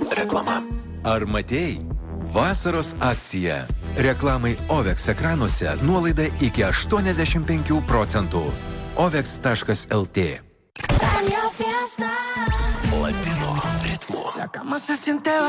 Reklama. Ar matėjai? Vasaros akcija. Reklamai OVEX ekranuose nuolaida iki 85%. OVEX.lt. Latino ritmu.